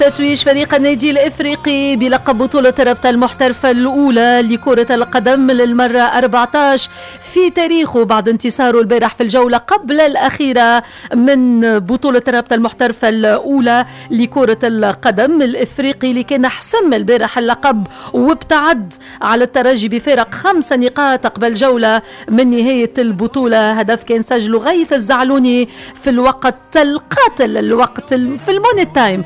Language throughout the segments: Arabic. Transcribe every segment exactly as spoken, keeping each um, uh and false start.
تتويج فريق النادي الإفريقي بلقب بطولة الرابطة المحترفة الأولى لكرة القدم للمرة أربعة عشر في تاريخه بعد انتصاره البارح في الجولة قبل الأخيرة من بطولة الرابطة المحترفة الأولى لكرة القدم. الإفريقي اللي كان حسم البارح اللقب وابتعد على الترجي بفارق خمس نقاط قبل جولة من نهاية البطولة. هدف كان سجله غيث الزعلوني في الوقت القاتل، الوقت في الموني تايم،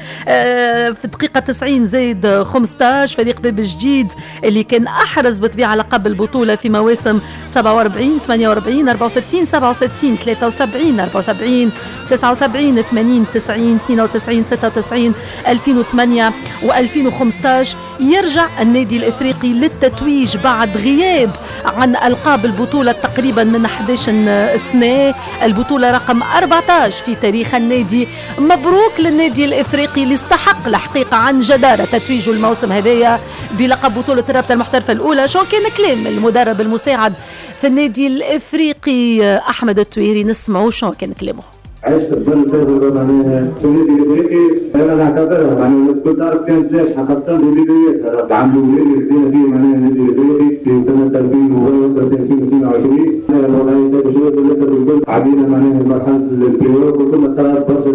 في الدقيقة تسعين زائد خمسة عشر. فريق باب جديد اللي كان أحرز بطبيعة لقب البطولة في مواسم سبعة وأربعين ثمانية وأربعين أربعة وستين سبعة وستين ثلاثة وسبعين أربعة وسبعين تسعة وسبعين ثمانين تسعين اثنين وتسعين ستة وتسعين ألفين وثمانية وألفين وخمسة عشر. يرجع النادي الإفريقي للتتويج بعد غياب عن ألقاب البطولة تقريبا من أحد عشر سنة، البطولة رقم أربعة عشر في تاريخ النادي. مبروك للنادي الإفريقي اللي استحق الحقيقة عن جدارة تتويجه الموسم هذايا بلقب بطولة الرابطة المحترفة الأولى. شو كان كلام المدرب المساعد في النادي الإفريقي أحمد التويري، نسمعوا شو كان كلامه. عشت بجانب تجربة معناها في النادي الافريقي، انا نعتبرها معناها الناس كل تعرف كانت ناجحه خاصه في بداياتها. عملوا اللي بدينا فيه معناها النادي الافريقي في سنه ألفين واثنين وعشرين، الوضعيه سابقه شويه ولكن الكل عدينا معناها مرحله البريود وكنا طلعت برشا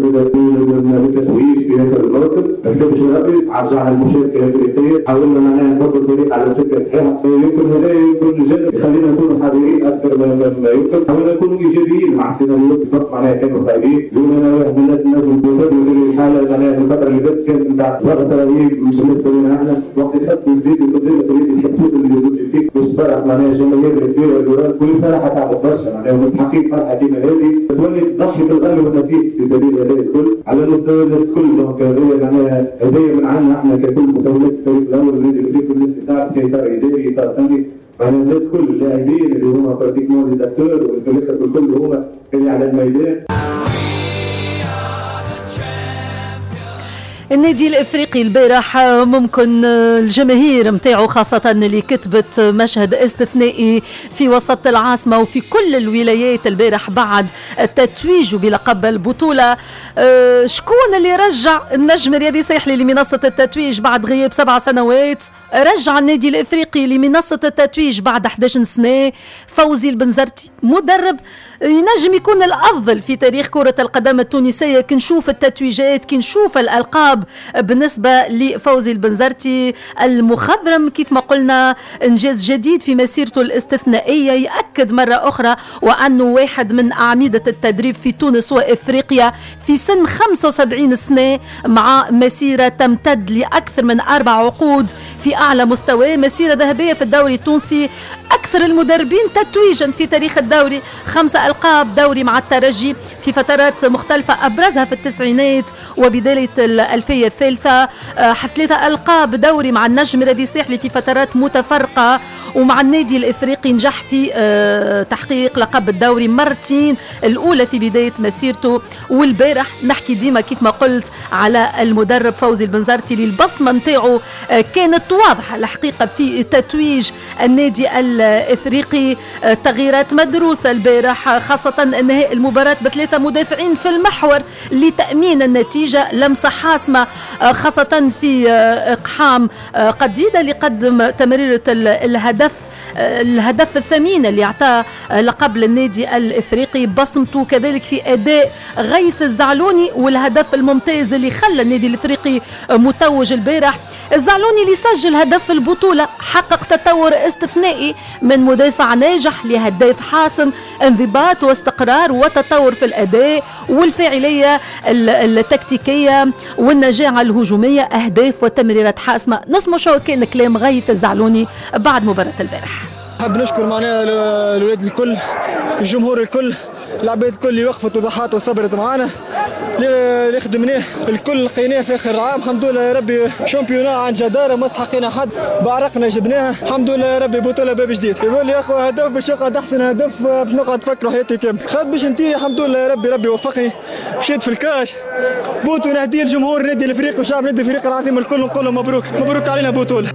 بالتتويج في هذا الموسم. الكل شرابي رجعنا المشاركه الافريقيه، حاولنا معناها نحط الفريق على سكه صحيحه. يمكن هذا يكون جانب يخلينا نكونوا حذرين اكثر ما يمكن، حاولنا نكونوا ايجابيين مع السيناريوهات فقط معناها كانوا لأن أنا واحد من الناس الناس المتوفر في الحالة معناها الفترة اللي فاتت كانت نتاع ضغط رهيب بالنسبة لنا احنا، وقت يحطوا الفيديو قدام تريد تحب توصل للزوجيتيك باش تفرح معناها جماهير الكبيرة والوراد. كل صراحة تعب برشا معناها ومستحقين فرحة كيما هذه، تولي تضحي بالغالي والنفيس في سبيل هذا الكل على مستوى الناس الكل. دونك هذايا معناها هذايا من عندنا احنا ككل مكونات الفريق الأول والنادي الأفريقي، الناس اللي تعرف في إطار إداري إطار فني معناها الناس كل اللاعبين اللي هما براتيكمون لي زاكتور والفريق الكل هما اللي على الميدان. النادي الافريقي البارح ممكن الجماهير متاعه خاصه اللي كتبت مشهد استثنائي في وسط العاصمه وفي كل الولايات البارح بعد تتويجه بلقب البطوله. أه شكون اللي رجع النجم رياضي ساحلي لمنصه التتويج بعد غياب سبع سنوات؟ رجع النادي الافريقي لمنصه التتويج بعد أحد عشر سنه. فوزي البنزرتي مدرب ينجم يكون الافضل في تاريخ كره القدم التونسيه. كنشوف التتويجات، كنشوف الالقاب بالنسبة لفوزي البنزرتي المخضرم كيف ما قلنا، إنجاز جديد في مسيرته الاستثنائية. يأكد مرة أخرى وأنه واحد من أعمدة التدريب في تونس وإفريقيا في سن خمسة وسبعين سنة، مع مسيرة تمتد لأكثر من أربع عقود في أعلى مستوى، مسيرة ذهبية في الدوري التونسي، أكثر المدربين تتويجا في تاريخ الدوري، خمسة ألقاب دوري مع الترجي في فترات مختلفة أبرزها في التسعينات وبداية الألفية الثالثة، ثلاثة ألقاب دوري مع النجم الرياضي الساحلي في فترات متفرقة، ومع النادي الإفريقي نجح في تحقيق لقب الدوري مرتين، الأولى في بداية مسيرته. والبارح نحكي ديما كيف ما قلت على المدرب فوزي البنزرتي اللي البصمة نتاعو كانت واضحة الحقيقة في تتويج النادي الإفريقي. تغييرات مدروسة البارح، خاصة انهاء المباراة بثلاثة مدافعين في المحور لتأمين النتيجة، لمسة حاسمة خاصة في إقحام قديدة لقدم تمريرة الهدف الهدف الثمين اللي اعطاه لقب للنادي الافريقي. بصمته كذلك في اداء غيث الزعلوني والهدف الممتاز اللي خلى النادي الافريقي متوج البارح. الزعلوني اللي سجل هدف البطوله حقق تطور استثنائي من مدافع ناجح لهداف حاسم، انضباط واستقرار وتطور في الاداء والفاعليه التكتيكيه والنجاعه الهجوميه، اهداف وتمريرات حاسمه. نسمع شو كان كلام غيث الزعلوني بعد مباراه البارح. حاب نشكر معناها الولاد الكل، الجمهور الكل، العباد الكل اللي وقفت وضحات وصبرت معنا، اللي خدمناه الكل لقيناه في اخر العام. الحمد لله يا ربي شامبيونا عن جداره ما استحقينا حد، بعرقنا جبناها الحمد لله يا ربي. بطوله باب جديد يظل يا اخو هدف باش نقعد احسن هدف باش نقعد نفكر حياتي كامل. خد باش نتيري الحمد لله يا ربي، ربي وفقني مشيت في الكاش بوتو. نهدي الجمهور النادي الافريقي وشعب النادي الافريقي العظيم الكل نقول لهم مبروك مبروك علينا بطوله.